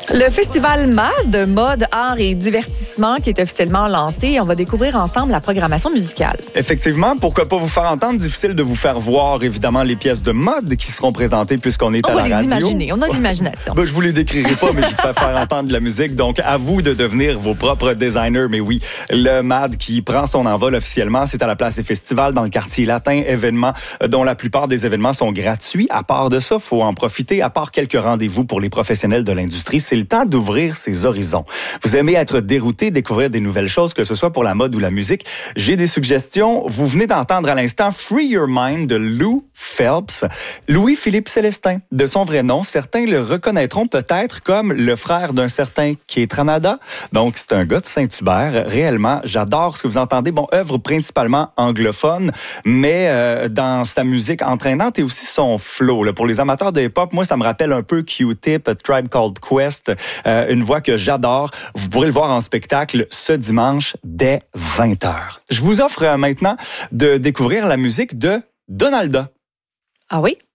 Le festival MAD, mode, art et divertissement, qui est officiellement lancé. On va découvrir ensemble la programmation musicale. Effectivement, pourquoi pas vous faire entendre? Difficile de vous faire voir, évidemment, les pièces de mode qui seront présentées puisqu'on est à la radio. On va les imaginer, on a de l'imagination. Je vous les décrirai pas, mais je vous fais faire entendre de la musique. Donc, à vous de devenir vos propres designers. Mais oui, le MAD qui prend son envol officiellement, c'est à la place des festivals dans le quartier latin, événements dont la plupart des événements sont gratuits. À part de ça, faut en profiter. À part quelques rendez-vous pour les professionnels de l'industrie, c'est le temps d'ouvrir ses horizons. Vous aimez être dérouté, découvrir des nouvelles choses, que ce soit pour la mode ou la musique? J'ai des suggestions. Vous venez d'entendre à l'instant Free Your Mind de Lou Phelps. Louis-Philippe Célestin, de son vrai nom, certains le reconnaîtront peut-être comme le frère d'un certain Keith Ranada. Donc, c'est un gars de Saint-Hubert. Réellement, j'adore ce que vous entendez. Bon, œuvre principalement anglophone, mais dans sa musique entraînante et aussi son flow. Là. Pour les amateurs de hip-hop, moi, ça me rappelle un peu Q-Tip, A Tribe Called Quest, une voix que j'adore. Vous pourrez le voir en spectacle ce dimanche dès 20h. Je vous offre maintenant de découvrir la musique de Donalda. Ah oui?